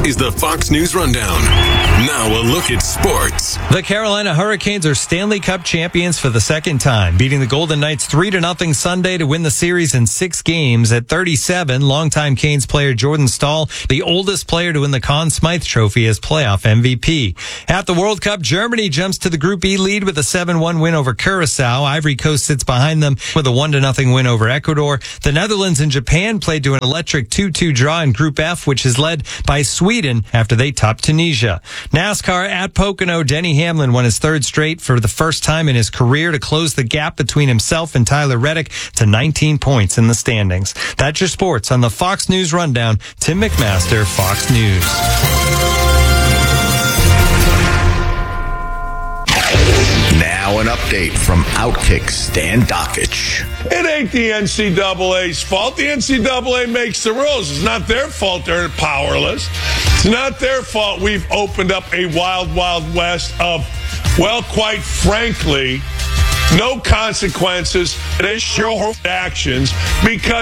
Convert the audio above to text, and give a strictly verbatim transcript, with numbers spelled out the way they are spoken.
is the Fox News Rundown. Now a look at sports. The Carolina Hurricanes are Stanley Cup champions for the second time, beating the Golden Knights three to nothing Sunday to win the series in six games. At thirty-seven, longtime Canes player Jordan Staal, the oldest player to win the Conn Smythe Trophy as playoff M V P. At the World Cup, Germany jumps to the Group E lead with a seven one win over Curacao. Ivory Coast sits behind them with a one to nothing win over Ecuador. The Netherlands and Japan played to an electric two two draw in Group F, which is led by Sweden after they topped Tunisia. NASCAR at Pocono, Denny Hamlin won his third straight for the first time in his career to close the gap between himself and Tyler Reddick to nineteen points in the standings. That's your sports on the Fox News Rundown. Tim McMaster, Fox News. Now an update from Outkick Stan Dockich. It ain't the N C double A's fault. The N C double A makes the rules. It's not their fault they're powerless. It's not their fault we've opened up a wild, wild west of, well, quite frankly, no consequences. They show actions because